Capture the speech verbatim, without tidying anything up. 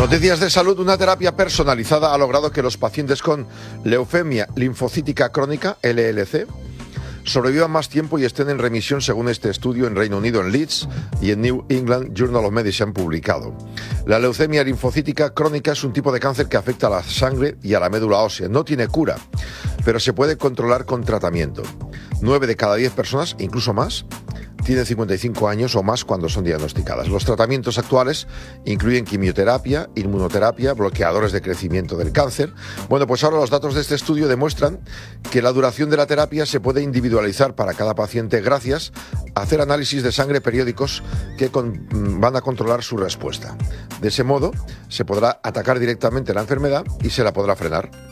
Noticias de salud. Una terapia personalizada ha logrado que los pacientes con leucemia linfocítica crónica, L L C, sobrevivan más tiempo y estén en remisión, según este estudio en Reino Unido, en Leeds, y en New England Journal of Medicine publicado. La leucemia linfocítica crónica es un tipo de cáncer que afecta a la sangre y a la médula ósea. No tiene cura, pero se puede controlar con tratamiento. Nueve de cada diez personas, incluso más, tienen cincuenta y cinco años o más cuando son diagnosticadas. Los tratamientos actuales incluyen quimioterapia, inmunoterapia, bloqueadores de crecimiento del cáncer. Bueno, pues ahora los datos de este estudio demuestran que la duración de la terapia se puede individualizar para cada paciente gracias a hacer análisis de sangre periódicos que con, van a controlar su respuesta. De ese modo, se podrá atacar directamente la enfermedad y se la podrá frenar.